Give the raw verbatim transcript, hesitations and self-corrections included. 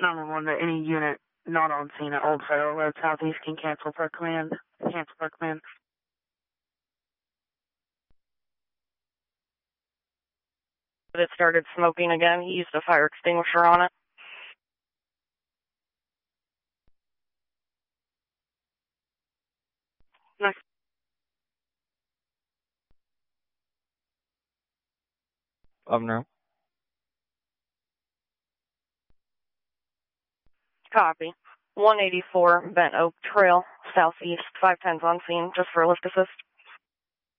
Number one, that any unit not on scene at Old Federal Road Southeast can cancel per command. Cancel per command. It started smoking again. He used a fire extinguisher on it. Next. Governor. Copy. one eighty-four Bent Oak Trail, southeast, five tens on scene, just for lift assist.